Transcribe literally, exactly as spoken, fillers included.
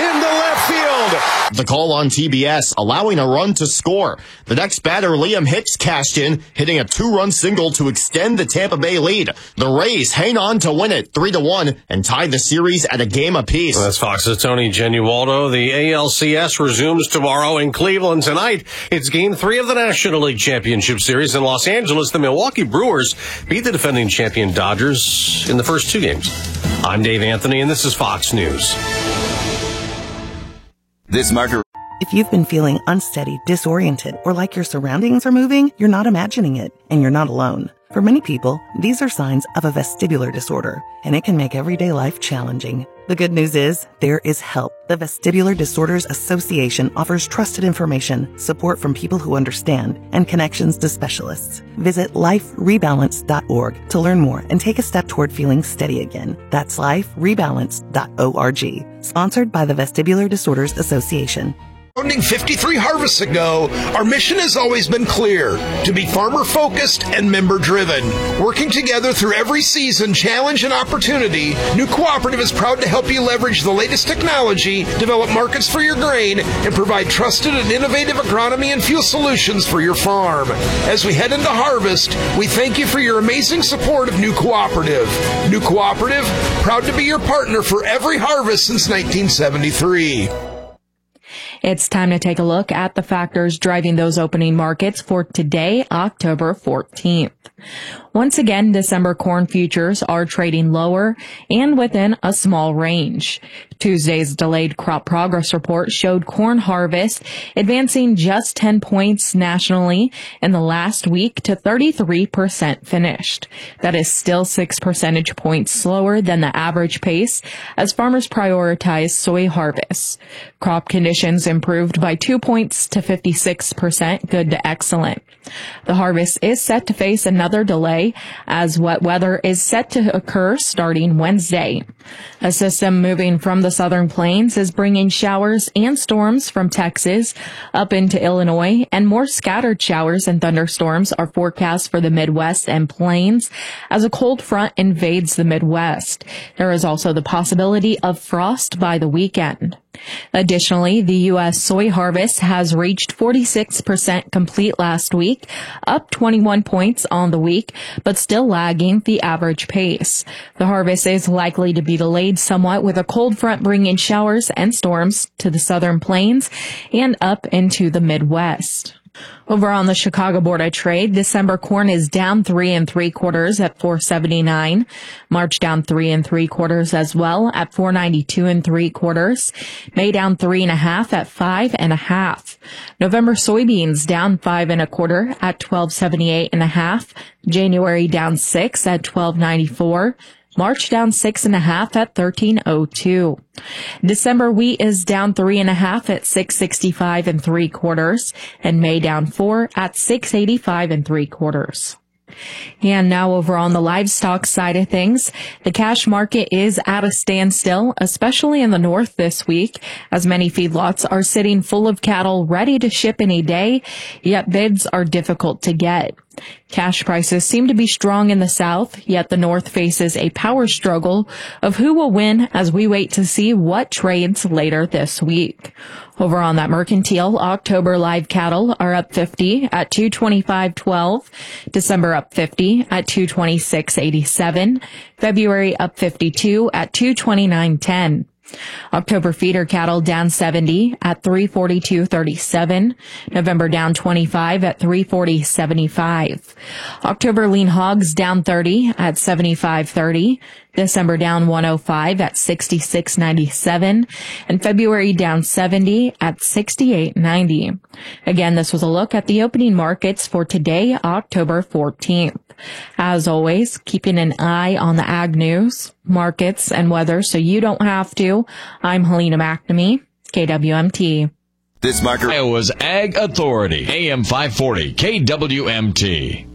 into left field. The call on T B S, allowing a run to score. The next batter, Liam Hicks, cashed in, hitting a two-run single to extend the Tampa Bay lead. The Rays hang on to win it three to one and tie the series at a game apiece. Well, that's Fox's Tony Genualdo. The A L C S resumes tomorrow in Cleveland tonight. It's game three of the National League Championship Series in Los Angeles. The Milwaukee Brewers beat the defending champion Dodgers in the first two games. I'm Dave Anthony, and this is Fox News. This marker. If you've been feeling unsteady, disoriented, or like your surroundings are moving, you're not imagining it, and you're not alone. For many people, these are signs of a vestibular disorder, and it can make everyday life challenging. The good news is, there is help. The Vestibular Disorders Association offers trusted information, support from people who understand, and connections to specialists. Visit life rebalance dot org to learn more and take a step toward feeling steady again. That's life rebalance dot org. Sponsored by the Vestibular Disorders Association. Founding fifty-three harvests ago, our mission has always been clear, to be farmer-focused and member-driven. Working together through every season, challenge, and opportunity, New Cooperative is proud to help you leverage the latest technology, develop markets for your grain, and provide trusted and innovative agronomy and fuel solutions for your farm. As we head into harvest, we thank you for your amazing support of New Cooperative. New Cooperative, proud to be your partner for every harvest since nineteen seventy-three. It's time to take a look at the factors driving those opening markets for today, October fourteenth. Once again, December corn futures are trading lower and within a small range. Tuesday's delayed crop progress report showed corn harvest advancing just ten points nationally in the last week to thirty-three percent finished. That is still six percentage points slower than the average pace as farmers prioritize soy harvests. Crop conditions improved by two points to fifty-six percent good to excellent. The harvest is set to face another delay as wet weather is set to occur starting Wednesday. A system moving from the southern plains is bringing showers and storms from Texas up into Illinois, and more scattered showers and thunderstorms are forecast for the Midwest and plains as a cold front invades the Midwest. There is also the possibility of frost by the weekend. Additionally, the U S soy harvest has reached forty-six percent complete last week, up twenty-one points on the week, but still lagging the average pace. The harvest is likely to be delayed somewhat with a cold front bringing showers and storms to the southern plains and up into the Midwest. Over on the Chicago Board of Trade, December corn is down three and three quarters at four seventy-nine. March down three and three quarters as well at four ninety-two and three quarters. May down three and a half at five and a half. November soybeans down five and a quarter at twelve seventy-eight and a half. January down six at twelve ninety-four. March down six and a half at thirteen oh two. December wheat is down three and a half at six sixty-five and three quarters, and May down four at six eighty-five and three quarters. And now over on the livestock side of things, the cash market is at a standstill, especially in the north this week, as many feedlots are sitting full of cattle ready to ship any day, yet bids are difficult to get. Cash prices seem to be strong in the south, yet the north faces a power struggle of who will win as we wait to see what trades later this week. Over on that mercantile, October live cattle are up fifty at two twenty-five twelve, December up fifty at two twenty-six eighty-seven, February up fifty-two at two twenty-nine ten. October feeder cattle down seventy at three forty-two thirty-seven. November down twenty-five at three forty seventy-five. October lean hogs down thirty at seventy-five thirty. December down one oh five at sixty-six ninety-seven, and February down seventy at sixty-eight ninety. Again, this was a look at the opening markets for today, October fourteenth. As always, keeping an eye on the ag news, markets, and weather so you don't have to. I'm Helena McNamee, K W M T. This marker. Iowa's Ag Authority, A M five forty, K W M T.